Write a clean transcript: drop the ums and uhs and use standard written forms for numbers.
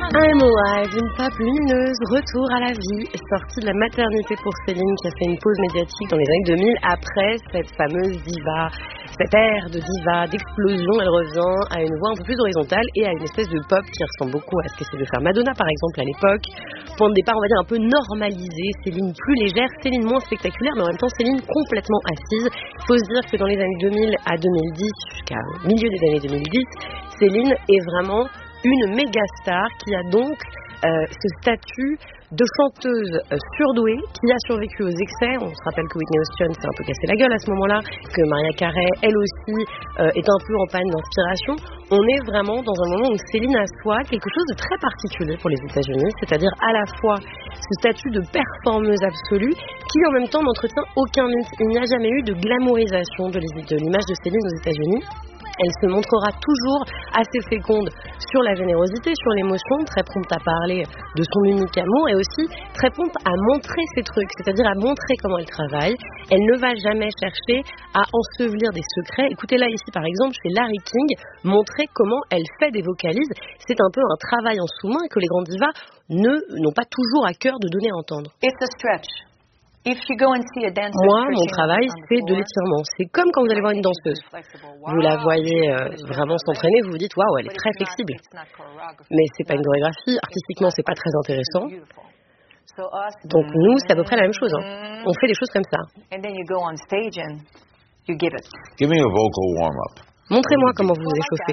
I'm alive, une pape lumineuse, retour à la vie, sortie de la maternité pour Céline qui a fait une pause médiatique dans les années 2000 après cette fameuse diva, cette ère de diva, d'explosion. Elle revient à une voix un peu plus horizontale et à une espèce de pop qui ressemble beaucoup à ce qu'essayait de faire Madonna par exemple à l'époque. Point de départ on va dire un peu normalisé, Céline plus légère, Céline moins spectaculaire mais en même temps Céline complètement assise. Il faut se dire que dans les années 2000 à 2010, jusqu'à milieu des années 2010, Céline est vraiment une méga star qui a donc ce statut de chanteuse surdouée qui a survécu aux excès. On se rappelle que Whitney Houston s'est un peu cassé la gueule à ce moment-là, que Mariah Carey, elle aussi, est un peu en panne d'inspiration. On est vraiment dans un moment où Céline assoit quelque chose de très particulier pour les États-Unis, c'est-à-dire à la fois ce statut de performeuse absolue qui en même temps n'entretient aucun mythe. Il n'y a jamais eu de glamourisation de l'image de Céline aux États-Unis. Elle se montrera toujours assez féconde sur la générosité, sur l'émotion, très prompte à parler de son unique amour et aussi très prompte à montrer ses trucs, c'est-à-dire à montrer comment elle travaille. Elle ne va jamais chercher à ensevelir des secrets. Écoutez-la ici par exemple chez Larry King, montrer comment elle fait des vocalises. C'est un peu un travail en sous-main que les grandes divas n'ont pas toujours à cœur de donner à entendre. It's a stretch. Moi, mon travail, c'est de l'étirement. C'est comme quand vous allez voir une danseuse. Vous la voyez vraiment s'entraîner, vous vous dites « Waouh, elle est très flexible ». Mais c'est pas une chorégraphie, artistiquement, c'est pas très intéressant. Donc nous, c'est à peu près la même chose. Hein. On fait des choses comme ça. Give me a vocal warm-up. Montrez-moi comment vous vous échauffez.